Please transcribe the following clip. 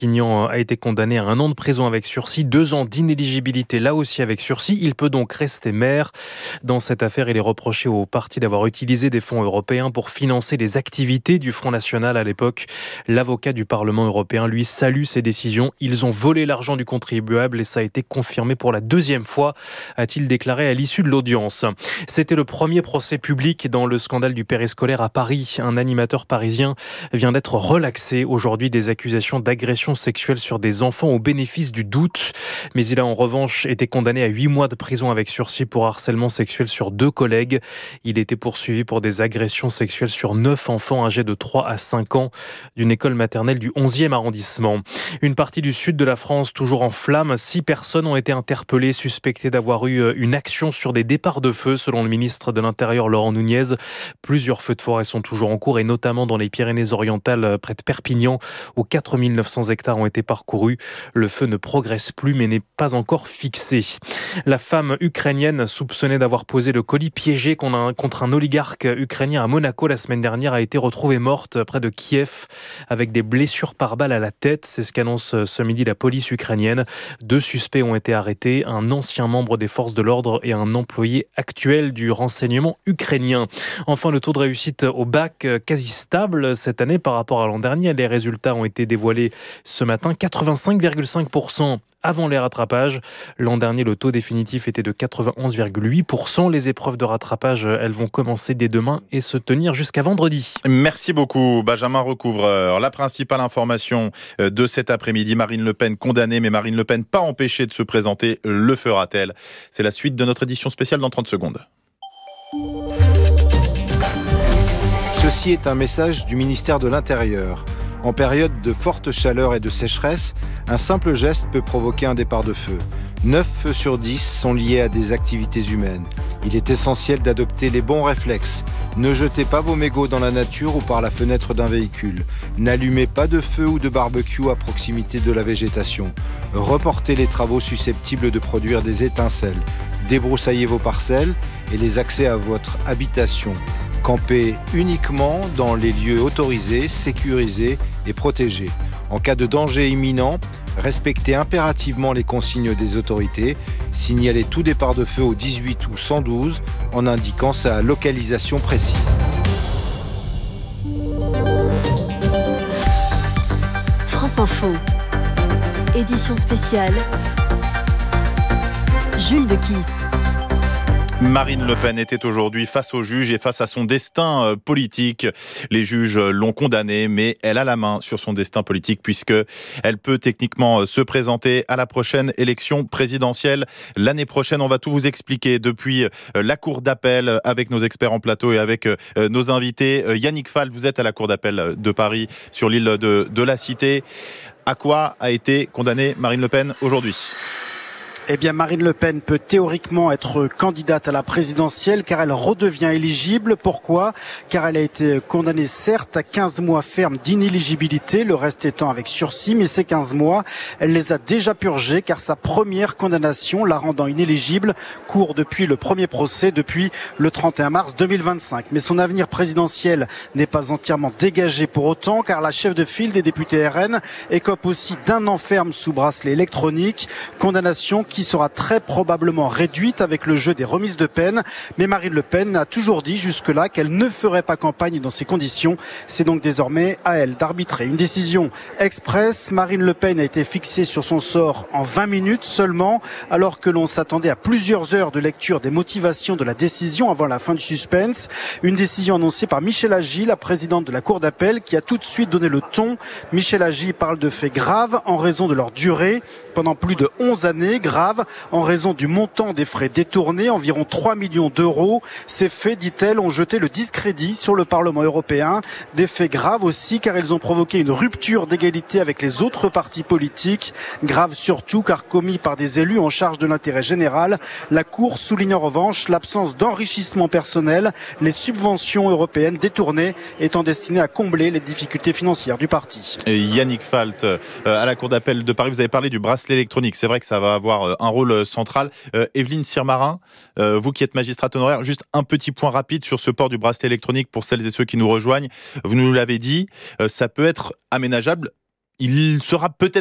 Guignan a été condamné à 1 an de prison avec sursis, 2 ans d'inéligibilité là aussi avec sursis. Il peut donc rester maire. Dans cette affaire, il est reproché au parti d'avoir utilisé des fonds européens pour financer les activités du Front National à l'époque. L'avocat du Parlement européen, lui, salue ces décisions. Ils ont volé l'argent du contribuable et ça a été confirmé pour la 2e fois, a-t-il déclaré à l'issue de l'audience. C'était le premier procès public dans le scandale du périscolaire à Paris. Un animateur parisien vient d'être relaxé aujourd'hui des accusations d'agression sexuelle sur des enfants au bénéfice du doute. Mais il a en revanche été condamné à 8 mois de prison avec sursis pour harcèlement sexuel sur 2 collègues. Il était poursuivi pour des agressions sexuelles sur 9 enfants âgés de 3 à 5 ans d'une école maternelle du 11e arrondissement. Une partie du sud de la France toujours en flammes. 6 personnes ont été interpellées, suspectées d'avoir eu une action sur des départs de feu, selon le ministre de l'Intérieur Laurent Nunez. Plusieurs feux de forêt sont toujours en cours et notamment dans les Pyrénées-Orientales près de Perpignan où 4900 hectares ont été parcourus. Le feu ne progresse plus mais n'est pas encore fixé. La femme ukrainienne soupçonnée d'avoir posé le colis piégé contre un oligarque ukrainien à Monaco la semaine dernière a été retrouvée morte près de Kiev avec des blessures par balle à la tête. C'est ce qu'annonce ce midi la police ukrainienne. 2 suspects ont été arrêtés, un ancien membre des forces de l'ordre et un employé actuel du renseignement ukrainien. Enfin, le taux de réussite au bac quasi stable cette année par rapport à l'an dernier. Les résultats ont été dévoilés ce matin, 85,5% avant les rattrapages. L'an dernier, le taux définitif était de 91,8%. Les épreuves de rattrapage, elles vont commencer dès demain et se tenir jusqu'à vendredi. Merci beaucoup, Benjamin Recouvreur. La principale information de cet après-midi, Marine Le Pen condamnée, mais Marine Le Pen pas empêchée de se présenter. Le fera-t-elle ? C'est la suite de notre édition spéciale dans 30 secondes. Ceci est un message du ministère de l'Intérieur. En période de forte chaleur et de sécheresse, un simple geste peut provoquer un départ de feu. 9 feux sur 10 sont liés à des activités humaines. Il est essentiel d'adopter les bons réflexes. Ne jetez pas vos mégots dans la nature ou par la fenêtre d'un véhicule. N'allumez pas de feu ou de barbecue à proximité de la végétation. Reportez les travaux susceptibles de produire des étincelles. Débroussaillez vos parcelles et les accès à votre habitation. Campez uniquement dans les lieux autorisés, sécurisés et protégés. En cas de danger imminent, respectez impérativement les consignes des autorités. Signalez tout départ de feu au 18 ou 112 en indiquant sa localisation précise. France Info, édition spéciale, Jules de Kiss. Marine Le Pen était aujourd'hui face aux juges et face à son destin politique. Les juges l'ont condamnée, mais elle a la main sur son destin politique puisque elle peut techniquement se présenter à la prochaine élection présidentielle. L'année prochaine, on va tout vous expliquer depuis la cour d'appel avec nos experts en plateau et avec nos invités. Yannick Fall, vous êtes à la cour d'appel de Paris sur l'île de la Cité. À quoi a été condamnée Marine Le Pen aujourd'hui ? Eh bien, Marine Le Pen peut théoriquement être candidate à la présidentielle car elle redevient éligible. Pourquoi ? Car elle a été condamnée certes à 15 mois ferme d'inéligibilité, le reste étant avec sursis, mais ces 15 mois, elle les a déjà purgés car sa première condamnation, la rendant inéligible, court depuis le premier procès, depuis le 31 mars 2025. Mais son avenir présidentiel n'est pas entièrement dégagé pour autant car la chef de file des députés RN écope aussi d'1 an ferme sous bracelet électronique, condamnation qui sera très probablement réduite avec le jeu des remises de peine. Mais Marine Le Pen a toujours dit jusque-là qu'elle ne ferait pas campagne dans ces conditions. C'est donc désormais à elle d'arbitrer. Une décision express. Marine Le Pen a été fixée sur son sort en 20 minutes seulement, alors que l'on s'attendait à plusieurs heures de lecture des motivations de la décision avant la fin du suspense. Une décision annoncée par Michèle Agy, la présidente de la Cour d'appel, qui a tout de suite donné le ton. Michèle Agy parle de faits graves en raison de leur durée. Pendant plus de 11 années, graves en raison du montant des frais détournés, environ 3 millions d'euros. Ces faits, dit-elle, ont jeté le discrédit sur le Parlement européen. Des faits graves aussi car ils ont provoqué une rupture d'égalité avec les autres partis politiques. Graves surtout car commis par des élus en charge de l'intérêt général. La Cour souligne en revanche l'absence d'enrichissement personnel, les subventions européennes détournées étant destinées à combler les difficultés financières du parti. Et Yannick Falt, à la Cour d'appel de Paris, vous avez parlé du bracelet électronique. C'est vrai que ça va avoir un rôle central. Evelyne Sirmarin, vous qui êtes magistrate honoraire, juste un petit point rapide sur ce port du bracelet électronique pour celles et ceux qui nous rejoignent. Vous nous l'avez dit, ça peut être aménageable. il sera peut-être